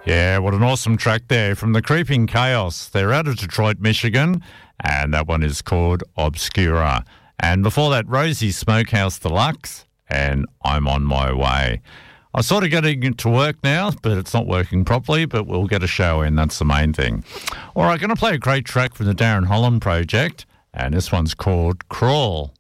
Yeah, what an awesome track there from the Creeping Chaos. They're out of Detroit, Michigan, and that one is called Obscura. And before that, Rosie Smokehouse Deluxe, and I'm on my way. I'm sort of getting to work now, but it's not working properly, but we'll get a show in. That's the main thing. All right, going to play a great track from the Darren Holland Project, and this one's called Crawl.